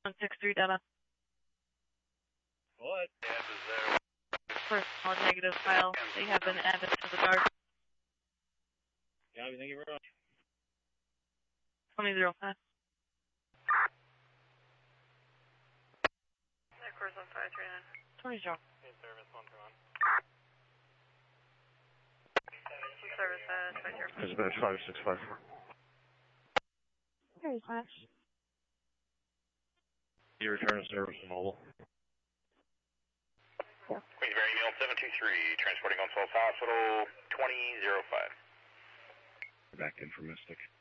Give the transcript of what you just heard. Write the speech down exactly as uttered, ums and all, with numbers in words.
one six three data. What? First all negative file. They have been added to the dark. Yeah, thank you very much. twenty zero five. Air Course one five three nine. twenty zero. Hey, service one two one. Service uh, five zero. Dispatch five six five four. Very much. You return to service to mobile. Yeah. Queensbury Neil seven two three, transporting on Falls Hospital twenty zero five. Back in for Mystic.